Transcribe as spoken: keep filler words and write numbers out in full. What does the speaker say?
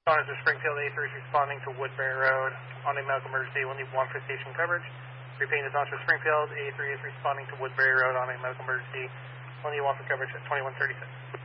Connors to Springfield, A three is responding to Woodbury Road on a medical emergency. We'll need one for station coverage. Repeating this on to Springfield, A three is responding to Woodbury Road on a medical emergency. We'll need one for coverage at twenty-one thirty-six.